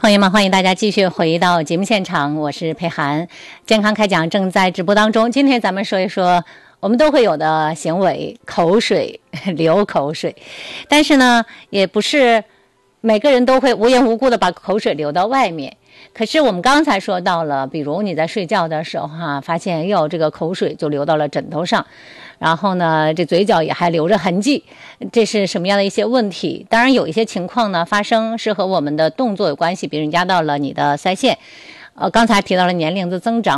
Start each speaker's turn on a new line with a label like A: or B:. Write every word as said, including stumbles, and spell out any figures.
A: 朋友们，欢迎大家继续回到节目现场，我是佩涵。健康开讲正在直播当中。今天咱们说一说我们都会有的行为，口水，流口水。但是呢，也不是每个人都会无缘无故的把口水流到外面。可是我们刚才说到了，比如你在睡觉的时候哈、啊，发现哟，这个口水就流到了枕头上，然后呢，这嘴角也还留着痕迹，这是什么样的一些问题？当然有一些情况呢发生是和我们的动作有关系，比如压到了你的腮腺，呃，刚才提到了年龄的增长。